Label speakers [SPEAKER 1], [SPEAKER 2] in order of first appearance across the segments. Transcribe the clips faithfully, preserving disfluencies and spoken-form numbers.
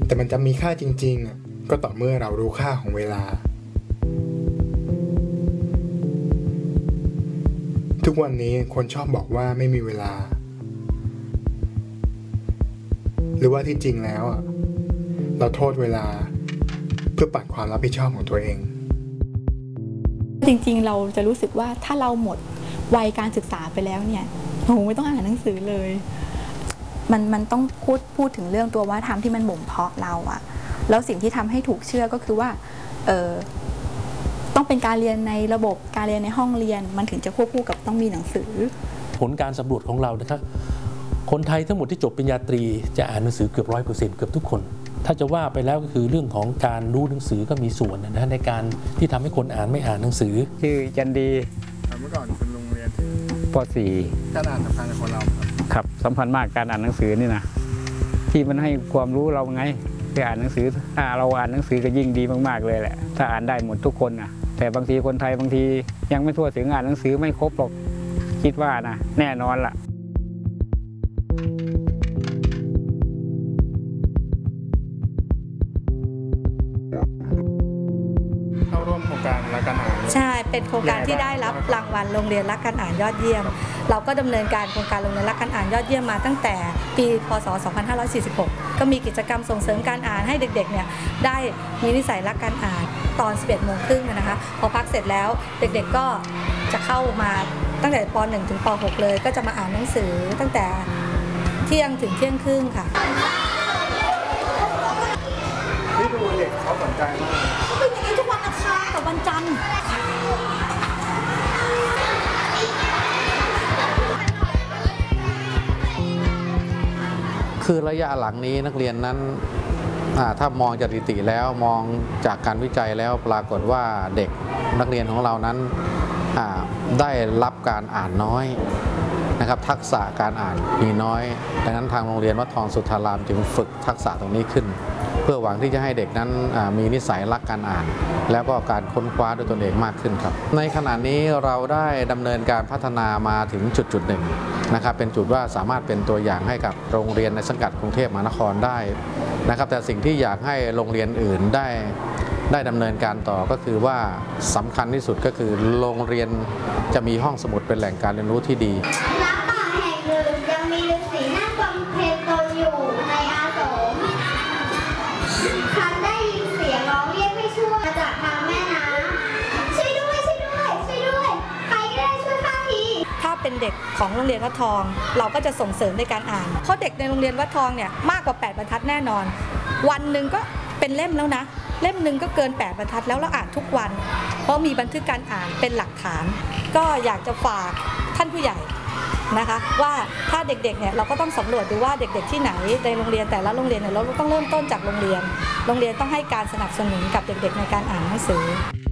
[SPEAKER 1] แต่มันจะมีค่าจริงๆก็ต่อเมื่อเรารู้ค่าของเวลาทุกวันนี้คนชอบบอกว่าไม่มีเวลาหรือว่าที่จริงแล้วเราโทษเวลาเพื่อปัดความรับผิดชอบของตัวเอง
[SPEAKER 2] จริงๆเราจะรู้สึกว่าถ้าเราหมดวัยการศึกษาไปแล้วเนี่ยโหไม่ต้องอ่านหนังสือเลยมันมันต้องพูดพูดถึงเรื่องตัววัฒนธรรมที่มันบ่มเพาะเราอะแล้วสิ่งที่ทำให้ถูกเชื่อก็คือว่าเออต้องเป็นการเรียนในระบบการเรียนในห้องเรียนมันถึงจะควบคู่กับต้องมีหนังสือ
[SPEAKER 3] ผลการสำรวจของเรานะครับคนไทยทั้งหมดที่จบปริญญาตรีจะอ่านหนังสือเกือบร้อยเปอร์เซ็นต์เกือบทุกคนถ้าจะว่าไปแล้วก็คือเรื่องของการรู้หนังสือก็มีส่วนนะในการที่ทำให้คนอ่านไม่อ่านหนังสือ
[SPEAKER 4] ชื่อจันดี
[SPEAKER 1] เมื่อก่อนคุณลุงเรียน
[SPEAKER 4] ป .สี่
[SPEAKER 1] การอ่านสำคัญกับคนเรา
[SPEAKER 4] ครับสำคัญมากการอ่านหนังสือนี่นะที่มันให้ความรู้เราไงที่อ่านหนังสือถ้าเราอ่านหนังสือก็ยิ่งดีมากๆเลยแหละถ้าอ่านได้หมดทุกคนนะแต่บางทีคนไทยบางทียังไม่ทั่วถึงอ่านหนังสือไม่ครบหรอกคิดว่านะแน่นอนล่ะ
[SPEAKER 1] เข้าร่วมโครงการรักการอ่าน
[SPEAKER 2] ใช่เป็นโครงการที่ได้รับรางวัลโรงเรียนรักการอ่านยอดเยี่ยมเราก็ดำเนินการโครงการโรงเรียนรักการอ่านยอดเยี่ยมมาตั้งแต่ปีพ.ศ. สองพันห้าร้อยสี่สิบหกก็มีกิจกรรมส่งเสริมการอ่านให้เด็กๆเนี่ยได้มีนิสัยรักการอ่านตอนสิบเอ็ดโมงครึ่งนะคะพอพักเสร็จแล้วเด็กๆก็จะเข้ามาตั้งแต่ป.หนึ่ง ถึงป.หก เลยก็จะมาอ่านหนังสือตั้งแต่เที่ยงถึงเที่ยงครึ่งค่ะ
[SPEAKER 1] ที่ดูเด็กเขาสนใจมาก
[SPEAKER 2] เป็นอย่างนี้ทุกวันอังคารกับวันจันทร์
[SPEAKER 5] คือระยะหลังนี้นักเรียนนั้นถ้ามองจากสถิติแล้วมองจากการวิจัยแล้วปรากฏว่าเด็กนักเรียนของเรานั้นได้รับการอ่านน้อยนะครับทักษะการอ่านมีน้อยดังนั้นทางโรงเรียนวัดทองสุทธารามจึงฝึกทักษะตรงนี้ขึ้นเพื่อหวังที่จะให้เด็กนั้นมีนิสัยรักการอ่านแล้วก็การค้นคว้าด้วยตนเองมากขึ้นครับในขณะนี้เราได้ดำเนินการพัฒนามาถึงจุดจุดหนึ่งนะครับเป็นจุดว่าสามารถเป็นตัวอย่างให้กับโรงเรียนในสังกัดกรุงเทพมหานครได้นะครับแต่สิ่งที่อยากให้โรงเรียนอื่นได้ได้ดำเนินการต่อก็คือว่าสำคัญที่สุดก็คือโรงเรียนจะมีห้องสมุดเป็นแหล่งการเรียนรู้ที่ดี
[SPEAKER 2] เป็นเด็กของโรงเรียนวัดทองเราก็จะส่งเสริมในการอ่านเพราะเด็กในโรงเรียนวัดทองเนี่ยมากกว่าแปดบรรทัดแน่นอนวันหนึ่งก็เป็นเล่มแล้วนะเล่มหนึ่งก็เกินแปดบรรทัดแล้วเราอ่านทุกวันเพราะมีบันทึกการอ่านเป็นหลักฐานก็อยากจะฝากท่านผู้ใหญ่นะคะว่าถ้าเด็กๆเนี่ยเราก็ต้องสำรวจดูว่าเด็กๆที่ไหนในโรงเรียนแต่ละโรงเรียนเนี่ยเราต้องเริ่มต้นจากโรงเรียนโรงเรียนต้องให้การสนับสนุนกับเด็กๆในการอ่านหนังสือ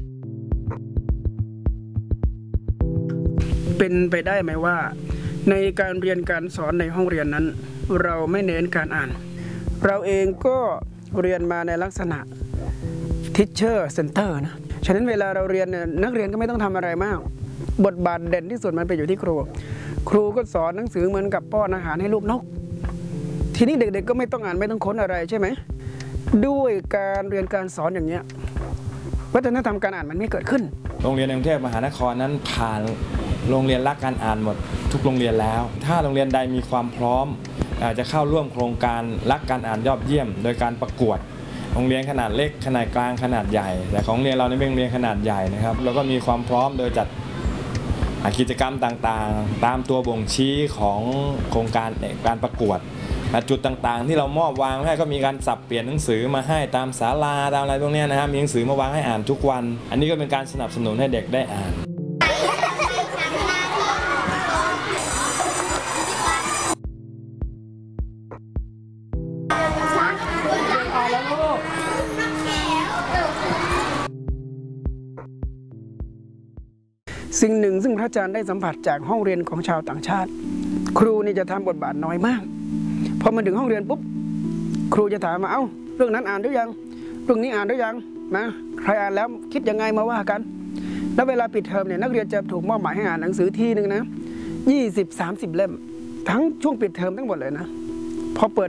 [SPEAKER 6] เป็นไปได้ไหมว่าในการเรียนการสอนในห้องเรียนนั้นเราไม่เน้นการอ่านเราเองก็เรียนมาในลักษณะ Teacher Center นะฉะนั้นเวลาเราเรียนเนี่ยนักเรียนก็ไม่ต้องทำอะไรมากบทบาทเด่นที่สุดมันไปอยู่ที่ครูครูก็สอนหนังสือเหมือนกับป้อนอาหารให้ลูกนกทีนี้เด็กๆก็ไม่ต้องอ่านไม่ต้องค้นอะไรใช่ไหมด้วยการเรียนการสอนอย่างเงี้ยวัฒนธรรมการอ่านมันไม่เกิดขึ้น
[SPEAKER 7] โรงเรียนในกรุงเทพมหานครนั้นผ่านโรงเรียนรักการอ่านหมดทุกโรงเรียนแล้วถ้าโรงเรียนใดมีความพร้อมอาจจะเข้าร่วมโครงการรักการอ่านยอดเยี่ยมโดยการประกวดโรงเรียนขนาดเล็กขนาดกลางขนาดใหญ่แต่ของโรงเรียนเราในเป็นโรงเรียนขนาดใหญ่นะครับเราก็มีความพร้อมโดยจัดกิจกรรมต่างๆตามตัวบ่งชี้ของโครงการการประกวดจุดต่างๆที่เรามอบวางให้ก็มีการสับเปลี่ยนหนังสือมาให้ตามศาลาตามอะไรพวกนี้นะครับมีหนังสือมาวางให้อ่านทุกวันอันนี้ก็เป็นการสนับสนุนให้เด็กได้อ่าน
[SPEAKER 6] สิ่งหนึ่งซึ่งพระอาจารย์ได้สัมผัสจากห้องเรียนของชาวต่างชาติครูนี่จะทำบทบาทน้อยมากพอมาถึงห้องเรียนปุ๊บครูจะถามมาเอ้าเรื่องนั้นอ่านหรือยังเรื่องนี้อ่านหรือยังนะใครอ่านแล้วคิดยังไงมาว่ากันแล้วเวลาปิดเทอมเนี่ยนักเรียนจะถูกมอบหมายให้อ่านหนังสือทีนึงนะยี่สิบ สามสิบเล่มทั้งช่วงปิดเทอมทั้งหมดเลยนะพอเปิด